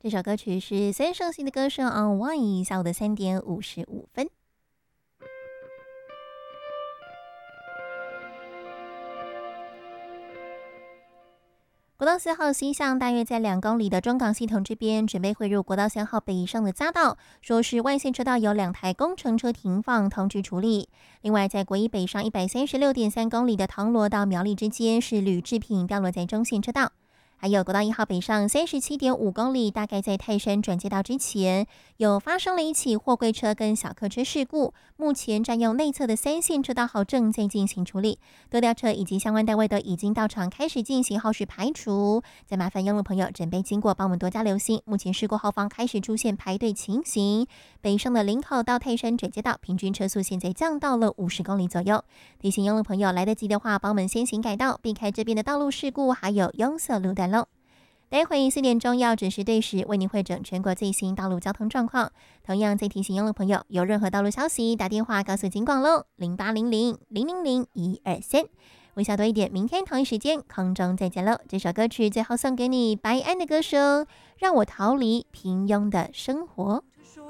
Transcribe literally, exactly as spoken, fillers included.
这首歌曲是孙盛熙的歌声 On One， 下午的三点五十五分。国道四号西向大约在两公里的中港系统这边，准备汇入国道三号北上的匝道，说是外线车道有两台工程车停放，通知处理。另外，在国一北上一百三十六点三公里的唐罗到苗栗之间，是铝制品掉落在中线车道。还有国道一号北上三十七点五公里，大概在泰山转接道之前，有发生了一起货柜车跟小客车事故，目前占用内侧的三线车道号正在进行处理，多吊车以及相关单位都已经到场开始进行后续排除。再麻烦用路朋友准备经过，帮我们多加留心。目前事故后方开始出现排队情形，北上的林口到泰山转接道，平均车速现在降到了五十公里左右。提醒用路朋友来得及的话，帮我们先行改道，避开这边的道路事故，还有拥塞路段喽。待会四点钟要准时对时为您汇整全国最新道路交通状况。同样再提醒用路朋友，有任何道路消息打电话告诉警广喽，零八零零零零零一二三。微笑多一点，明天同一时间空中再见喽。这首歌曲最后送给你白安的歌声，让我逃离平庸的生活。